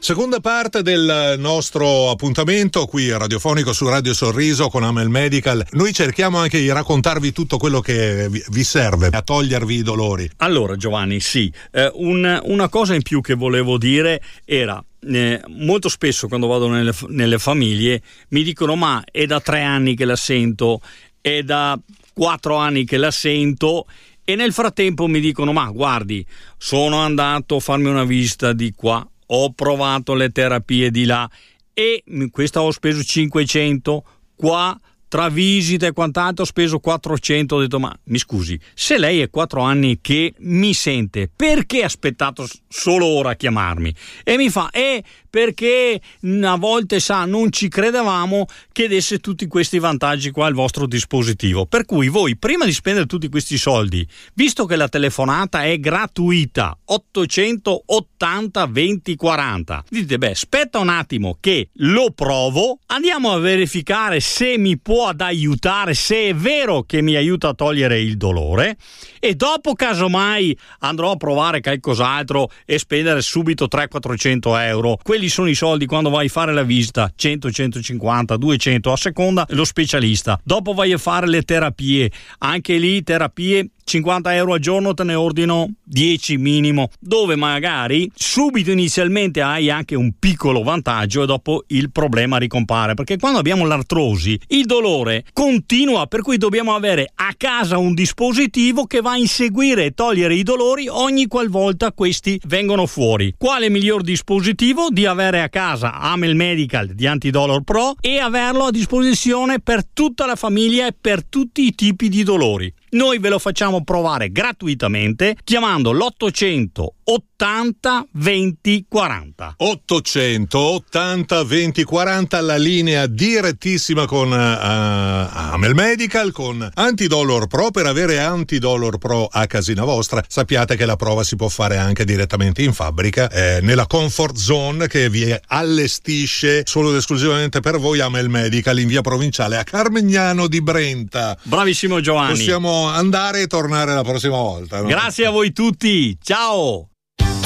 Seconda parte del nostro appuntamento qui radiofonico su Radio Sorriso con Amel Medical. Noi cerchiamo anche di raccontarvi tutto quello che vi serve a togliervi i dolori. Allora Giovanni, sì, una cosa in più che volevo dire era molto spesso quando vado nelle famiglie mi dicono ma è da 3 anni che la sento, è da 4 anni che la sento, e nel frattempo mi dicono ma guardi, sono andato a farmi una visita di qua, ho provato le terapie di là e questa ho speso 500, qua tra visite e quant'altro ho speso 400. Ho detto ma mi scusi, se lei è 4 anni che mi sente, perché ha aspettato solo ora a chiamarmi? E mi fa perché a volte non ci credevamo che desse tutti questi vantaggi qua al vostro dispositivo, per cui voi prima di spendere tutti questi soldi, visto che la telefonata è gratuita 880 20 40, dite aspetta un attimo che lo provo, andiamo a verificare se mi può ad aiutare, se è vero che mi aiuta a togliere il dolore, e dopo casomai andrò a provare qualcos'altro e spendere subito 300-400 euro. Quelli sono i soldi quando vai a fare la visita, 100, 150, 200 a seconda lo specialista. Dopo vai a fare le terapie, anche lì terapie 50 euro al giorno, te ne ordino 10 minimo, dove magari subito inizialmente hai anche un piccolo vantaggio e dopo il problema ricompare, perché quando abbiamo l'artrosi il dolore continua, per cui dobbiamo avere a casa un dispositivo che va a inseguire e togliere i dolori ogni qualvolta questi vengono fuori. Quale miglior dispositivo di avere a casa Amel Medical di Antidolor Pro e averlo a disposizione per tutta la famiglia e per tutti i tipi di dolori? Noi ve lo facciamo provare gratuitamente chiamando l'880 20 40. 880 20 40, la linea direttissima con Amel Medical, con Antidolor Pro. Per avere Antidolor Pro a casina vostra sappiate che la prova si può fare anche direttamente in fabbrica, nella comfort zone che vi allestisce solo ed esclusivamente per voi Amel Medical in via Provinciale a Carmignano di Brenta. Bravissimo Giovanni. Possiamo andare e tornare la prossima volta, no? Grazie a voi tutti, ciao.